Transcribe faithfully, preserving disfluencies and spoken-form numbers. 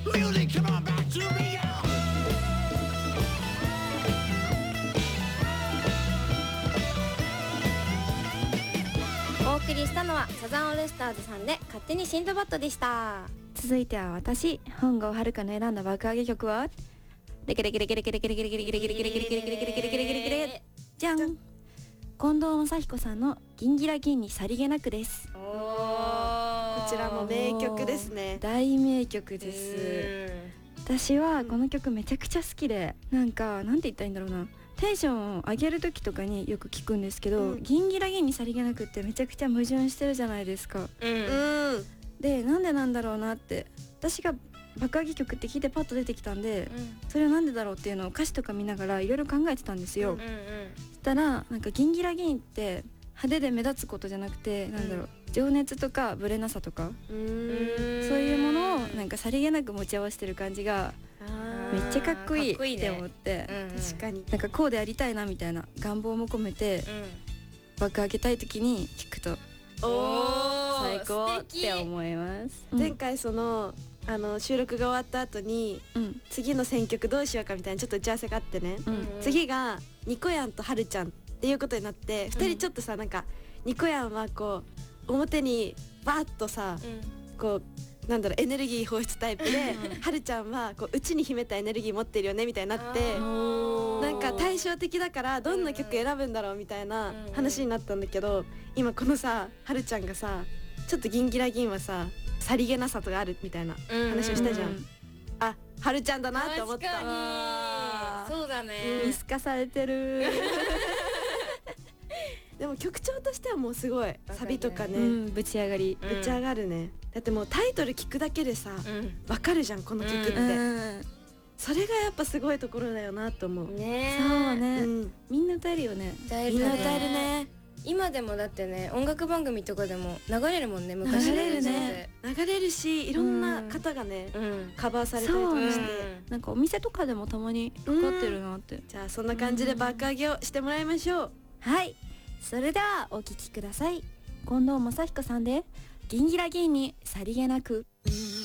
Music, come on back to me. お送りしたのはサザンオールスターズさんで勝手にシンドバッドでした。 続いては私本郷遥の選んだ爆上げ曲はレケレケレケレケレケレケレケレケレケレケレケレケレケレケレケレケレケレケレケレじゃん、近藤真彦さんのギンギラギンにさりげなくです。 おこちらも名曲ですね。 大名曲です。私はこの曲めちゃくちゃ好きで、なんかなんて言ったらいいんだろうな、テンションを上げる時とかによく聞くんですけど、うん、ギンギラギンにさりげなくってめちゃくちゃ矛盾してるじゃないですか。 うん、 でなんでなんだろうなって、私が爆上げ曲って聞いてパッと出てきたんで、うん、それはなんでだろうっていうのを歌詞とか見ながらいろいろ考えてたんですよ。うんうんうん、そしたらなんかギンギラギンって派手で目立つことじゃなくて、なんだろう、情熱とかブレなさとか、うーん、そういうものをなんかさりげなく持ち合わせてる感じがめっちゃかっこいいって思って、 うんうん、確かになんかこうでありたいなみたいな願望も込めて、うん、爆上げたい時に聞くとお最高って思います。 前回そのあの収録が終わった後に、うん、次の選曲どうしようかみたいなちょっと打ち合わせがあってね、うん、次がニコヤンとハルちゃんっていうことになって、うん、ふたりちょっとさ、なんかニコヤンはこう表にバーッとさ、うん、こうなんだろうエネルギー放出タイプで、うん、はるちゃんはこう内に秘めたエネルギー持ってるよねみたいになって、なんか対照的だからどんな曲選ぶんだろうみたいな話になったんだけど、今このさはるちゃんがさちょっとギンギラギンはささりげなさとかあるみたいな話をしたじゃん、うんうんうん、あ、はるちゃんだなって思った。 確かにそうだね、 見透かされてるでも曲調としてはもうすごいサビとかね、 うん、ぶち上がり、 ぶち上がるね。だってもうタイトル聞くだけでさ、うん、わかるじゃんこの曲って、うん、それがやっぱすごいところだよなと思うね。そうね、うん、みんな歌えるよね。 みんな歌えるね。 今でもだってね、音楽番組とかでも流れるもんね。昔流れるね、流れるし、いろんな方がね、うん、カバーされたりとかして、 うん、なんかお店とかでもたまにかかってるなって、うん、 じゃあそんな感じで爆上げをしてもらいましょう、 うん、はい、それではお聴きください。近藤真彦さんでギンギラギンにさりげなく。